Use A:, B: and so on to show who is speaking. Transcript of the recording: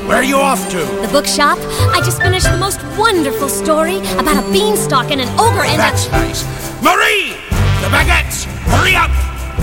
A: Where are you off to?
B: The bookshop. I just finished the most wonderful story about a beanstalk and an ogre and
A: That's nice.